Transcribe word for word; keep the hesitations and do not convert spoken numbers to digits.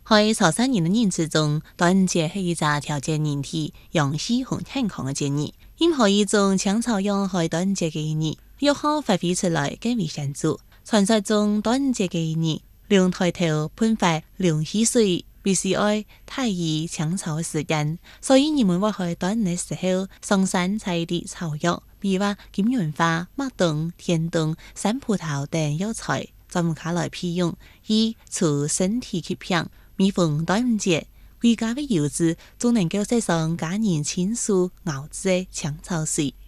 喺潮汕人嘅認知中，端午節係一個調節人體陽氣和健康嘅節日。任何一種青草樣喺端午節嘅一日，藥效發揮出來更為顯著。傳說中端午節嘅一日，龍抬頭噴發龍氣水，必須愛太乙青草時間，所以人們會喺端午嘅時候上山採啲草藥，比如話金元花、麥冬、天冬、山葡萄等藥材，專門卡來配用，以除身體疾病。每逢端午節，回家的遊子總能夠食上家人親手熬製的青草水。